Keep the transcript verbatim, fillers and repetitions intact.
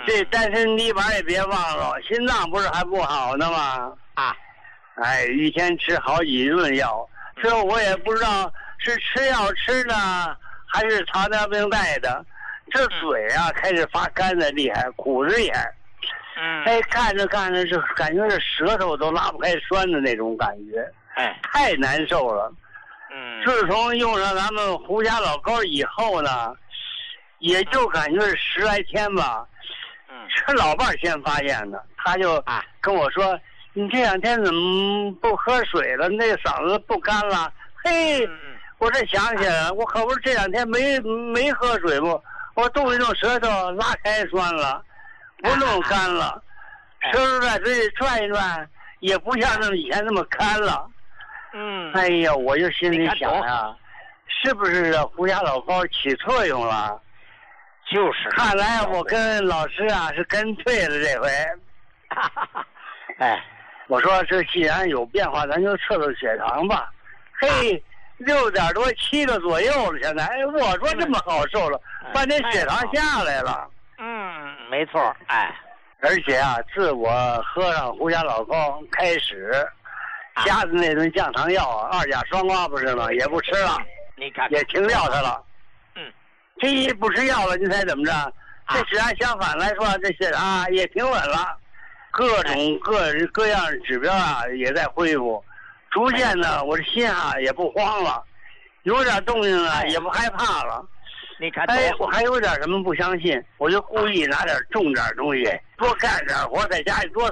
这丹参泥板也别忘了，心脏不是还不好呢吗？ 啊， 哎，一天吃好几顿药，这我也不知道是吃药吃呢，还是糖尿病带的。这嘴啊开始发干的厉害，苦的厉害。 嗯， 哎，干着干着就感觉这舌头都拉不开栓的那种感觉， 哎， 太难受了。 嗯， 自从用上咱们胡家老膏以后呢，也就感觉是十来天吧。 嗯， 是老伴儿先发现的，他就啊跟我说：“你这两天怎么不喝水了？那个嗓子不干了？”嘿， 嗯嗯我这想起来了，我可不是这两天没没喝水不，我动一动舌头拉开栓了，不弄干了，舌头在嘴里转一转，也不像那么以前那么干了。 嗯， 哎呀，我就心里想呀，是不是胡家老膏起作用了？ 就是， 看来我跟老师啊是跟对了这回。 哈哈哈，哎， 我说这既然有变化，咱就测测血糖吧。嘿，六点多七个左右了，现在哎，我说这么好受了，半天血糖下来了。 嗯，没错，哎， 而且啊，自我喝上胡家老膏开始，加的那顿降糖药啊，二甲双胍不是吗？也不吃了， 你看也停掉它了。 嗯， 这一不吃药了，你猜怎么着？这血压相反来说，这血糖啊也平稳了，各种各各样指标啊也在恢复。逐渐呢，我这心啊也不慌了，有点动静啊也不害怕了。 你看， 哎，我还有点什么不相信，我就故意拿点重点东西，多干点活，在家里多